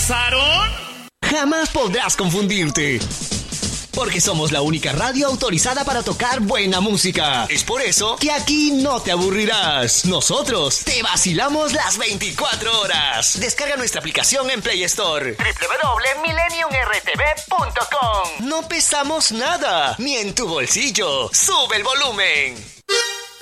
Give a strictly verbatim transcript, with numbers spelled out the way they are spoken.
pasaron? Jamás podrás confundirte. Porque somos la única radio autorizada para tocar buena música. Es por eso que aquí no te aburrirás. Nosotros te vacilamos las veinticuatro horas. Descarga nuestra aplicación en Play Store. doble u doble u doble u punto millennium r t v punto com. No pesamos nada, ni en tu bolsillo. Sube el volumen.